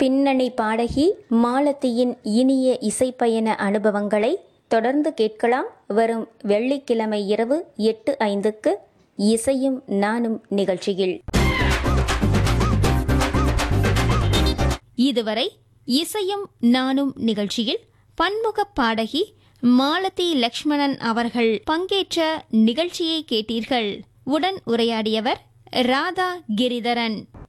பின்னணி பாடகி மாலதியின் இனிய இசைப்பயண அனுபவங்களை தொடர்ந்து கேட்கலாம். வரும் வெள்ளிக்கிழமை இரவு 8:05 இசையும் நானும் நிகழ்ச்சியில். இதுவரை இசையும் நானும் நிகழ்ச்சியில் பன்முக பாடகி மாலதி லக்ஷ்மணன் அவர்கள் பங்கேற்ற நிகழ்ச்சியை கேட்டீர்கள். உடன் உரையாடியவர் ராதா கிரிதரன்.